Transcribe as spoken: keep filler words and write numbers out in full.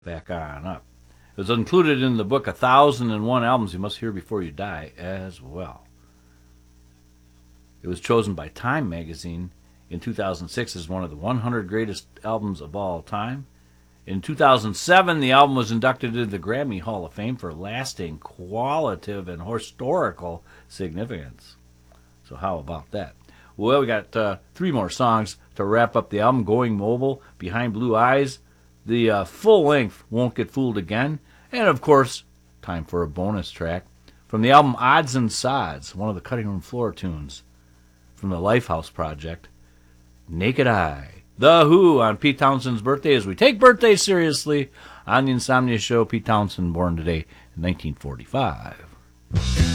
back on up. It was included in the book A Thousand and One Albums You Must Hear Before You Die as well. It was chosen by Time magazine in two thousand six as one of the one hundred greatest albums of all time. In two thousand seven, the album was inducted into the Grammy Hall of Fame for lasting qualitative and historical significance. So how about that? Well, we got uh, three more songs to wrap up the album. Going Mobile, Behind Blue Eyes, the uh, full length Won't Get Fooled Again, and of course, time for a bonus track from the album Odds and Sods, one of the Cutting Room Floor tunes from the Lifehouse Project, Naked Eye. The Who on Pete Townshend's birthday, as we take birthdays seriously on the Insomnia Show. Pete Townshend, born today in nineteen forty-five.